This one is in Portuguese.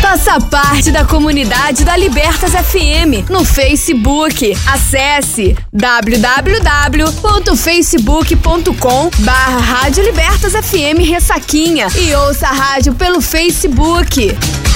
Faça parte da comunidade da Libertas FM no Facebook. Acesse www.facebook.com/Rádio Libertas FM Ressaquinha e ouça a rádio pelo Facebook.